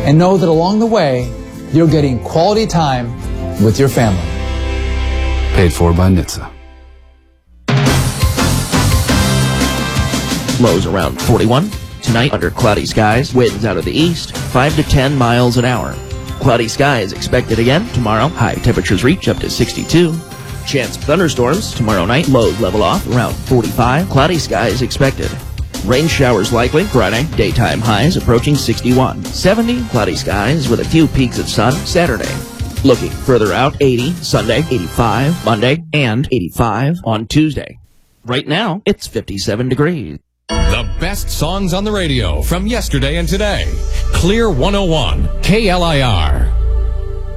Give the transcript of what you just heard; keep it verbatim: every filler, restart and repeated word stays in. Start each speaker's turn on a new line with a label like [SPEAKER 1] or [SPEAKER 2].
[SPEAKER 1] and know that along the way, you're getting quality time with your family.
[SPEAKER 2] Paid for by N H T S A.
[SPEAKER 3] Lows around forty-one. Tonight, under cloudy skies, winds out of the east, five to ten miles an hour. Cloudy skies expected again tomorrow. High temperatures reach up to sixty-two. Chance of thunderstorms tomorrow night. Lows level off around forty-five. Cloudy skies expected. Rain showers likely Friday. Daytime highs approaching sixty-one. seventy. Cloudy skies with a few peaks of sun Saturday. Looking further out, eighty Sunday, eighty-five Monday, and eighty-five on Tuesday. Right now, it's fifty-seven degrees.
[SPEAKER 4] The best songs on the radio from yesterday and today. Clear one oh one, K L I R.